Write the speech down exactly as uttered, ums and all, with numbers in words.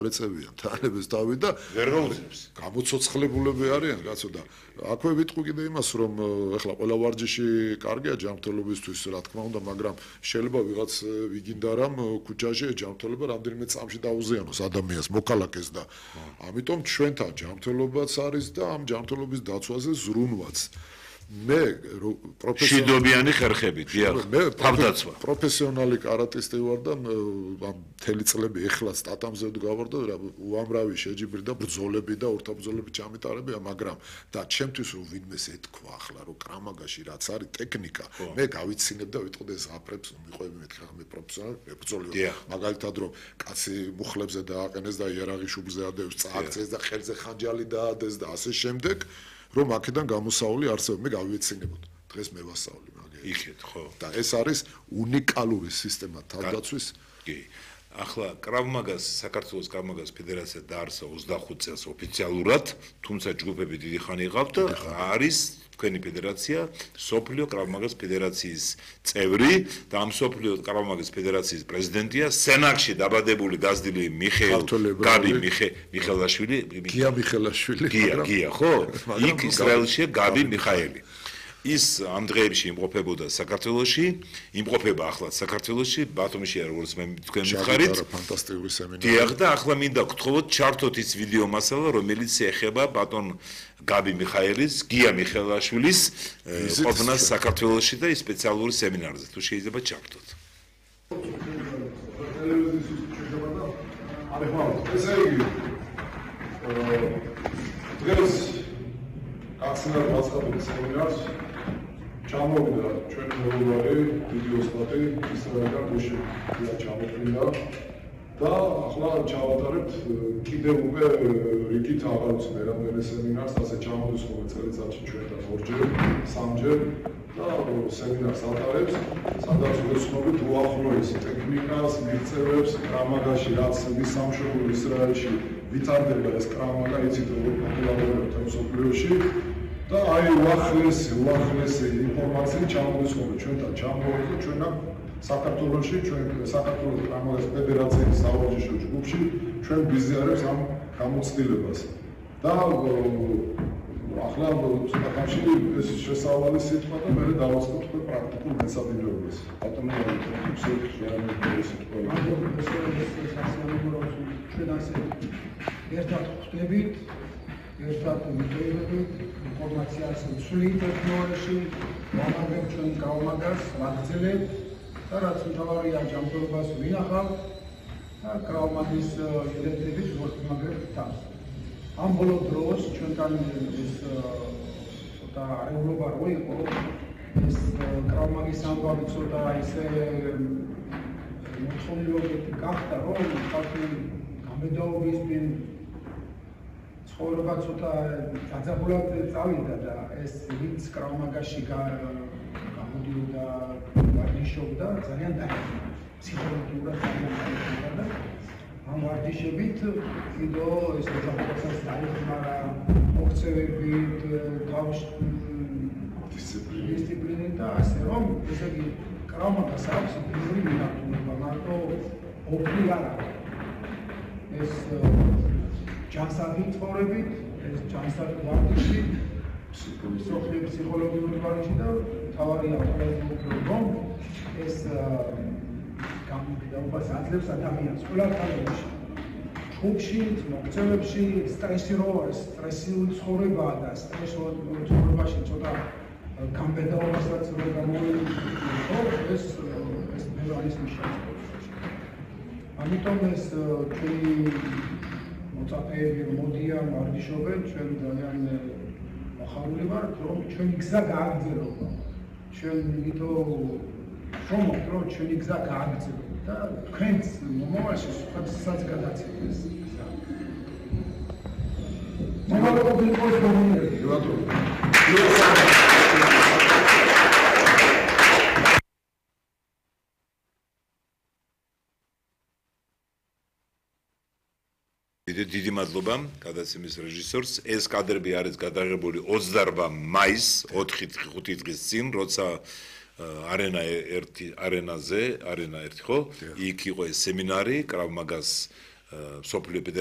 ეწევიან თანებს დავით და ვერ გაუძლებს. გამოცოცხლებულები არიან კაცო და აქვე ვიტყვი კიდე იმას რომ ეხლა ყველა ვარჯიში კარგია ჯანმრთელობისთვის რა თქმა უნდა მაგრამ შეიძლება ვიღაც ვიგინდა რომ ქუჩაში ჯანმრთელობა რამდენიმე წამში დაუზიანოს ადამიანს მოქალაქეს და ამიტომ ჩვენთან ჯანმრთელობაც არის და ამ ჯანმრთელობის დაცვაზე ზრუნვაც მე მშვიდობიანი ხერხებით დიახ თავდაცვა პროფესიონალი კარატისტი ვარ და ამ მთელი წლები ეხლა სტატამზე ვდგავარ და უამრავი შეჯიბრდა ბრძოლები და ორთაბრძოლები ჩამეტარებია მაგრამ და ჩემთვის რომ ვინმეს ეთქვა ახლა რომ კრამაგაში რაც არის ტექნიკა მე გავიცინებ და ვიტყოდე ზაფრებს მიყვები მეთქი ხა მე პროფესიონალი ბრძოლი მაგალითად რომ კაცი მუხლებზე დააყენეს და იარაღი შუბლზე ადევს წააქცეს და ხელზე ხანჯალი დაადეს და ასე შემდეგ რომ აქედან გამოსაული არსებობს მე გავიეცინებოდ დღეს მე ვასწავლი მაგერია იხეთ ხო და ეს არის უნიკალური სისტემა თავდაცვის კი ახლა კრავ-მაგას საქართველოს კრავ-მაგას ფედერაცია დაარსა ოცდახუთ წელს ოფიციალურად თუმცა ჯგუფები დიდი ხანი იყავთ და არის თქვენი ფედერაცია სოფლიო კრავ-მაგას ფედერაციის წევრი და ამ სოფლიო კრავ-მაგას ფედერაციის პრეზიდენტია სენაკში დაბადებული გაზრდილი მიხეილ გაბი მიხელაშვილი გია მიხელაშვილი გია გია ხო იქ ისრაელშია გაბი მიხაელი ის ამ დღეებში იმყოფებოდა საქართველოში, იმყოფება ახლა საქართველოში, ბათუმში როგორც მე თქვენ მითხარით. ფანტასტიკური სემინარი. დიახ და ახლა მინდა გთხოვოთ ჩართოთ ის ვიდეო მასალა, რომელიც ეხება ბატონ გაბი მიხაელის, გია მიხელაშვილის ყოფნას საქართველოში და ის სპეციალური სემინარზე. თუ შეიძლება ჩართოთ. ესე იგი დღეს აქციონერ მასშტაბის სემინარს ჩამოვიდა ჩვენი მეგობარი დიდი ოსტატი ისრაელიდან გუშინ ჩამოვიდა და ახლა ჩავატარებთ კიდევ უკვე რიგით აღარ ვცდე რამდენი სემინარს ასე ჩამოდის ხოლმე წელიწადში ჩვენთან ორჯერ სამჯერ და სემინარს ატარებს სადაც ვეცნობით უახლოეს ტექნიკას მიღწევებს კრამაგაში რაც ვის სამშობლო ისრაელში ვითარდება ეს კრამაგა იცით როგორ პოპულარულია მსოფლიოში და აი უახლესი უახლესი ინფორმაცია ჩამოდის ხოლმე ჩვენთან ჩამოვიდა ჩვენ აქ საქართველოში ჩვენ საქართველოს კრამაგას ფედერაციის სავარჯიშო ჯგუფში ჩვენ ვიზიარებს ამ გამოცდილებას და ახლა ცოტახანში ეს შესავალი სიტყვა და მე დავასწრებ თქვენ პრაქტიკულ მესადინეობას ბატონო ფიქსირ შეარულებს სიტყვა ჩვენ ასე ერთად ხვდებით ერთად ვიტყვებით ინფორმაციას ვცვლით ერთმანეთში ვამაგრებ ჩვენ კრამაგას ვაგრძელებთ და რაც მთავარია ჯანმრთელობას ვინახავთ და კრამაგის იდენტიტეტის ვიმაგრებთ თავს ამ ბოლო დროს ჩვენთან ეს ცოტა არეულობა რო იყო ეს კრამაგის ამბავი ცოტა ისე მოთხოვნილობითი გახდა რომ ხალხი გამედაობის წინ ცხოვრება ცოტა დაძაბულად წავიდა და ეს ვინც კრამაგაში გამოდიოდა ვარჯიშობდა ძალიან დაეხმარა ფსიქოლოგიურად ძალიან დაეხმარა და ამ ვარჯიშებით კიდო ეს ოჯახებსაც დაეხმარა მოქცევებით თავის დისციპლინით და ასე რომ ესე იგი კრამაგას აქვს ბევრი მიმართულება მარტო ოფლი არ აქვს ეს ჯანსაღი ცხოვრებით, ეს ჯანსაღი ვარჯიში, სოფლის ფსიქოლოგიური ვარჯიში და თავარია რომ ეს გამოდიებას აძლევს ადამიანს ყველა თავში. ჯგუფში, მოქცევებში, სტრესი რო არის, სტრესული ცხოვრება და სტრესულ ცხოვრებაში ცოტა გამბედაობასაც რო გამოიწვია, ეს ეს მექანიზმი შეიცვალა. ამიტომ ეს ჩვენი მოწაფეები მოდიან ვარჯიშობენ ჩვენ ძალიან ახალული ვართ რომ ჩვენი გზა გააგრძელება ჩვენ მითო შრომობთ რომ ჩვენი გზა გააგრძელება და თქვენს მომავალში სხვასაც გადაცემეს გზა მომავალ ყოველთვის მომიერები ბატონო დიდი მადლობა გადაცემის რეჟისორს. ეს კადრები არის გადაღებული ოცდაორ მაისს ოთხი ხუთი დღის წინ, როცა არენა ერთი არენაზე, არენა ერთი ხო? იქ იყო ეს სემინარი კრავ-მაგას სოფლიო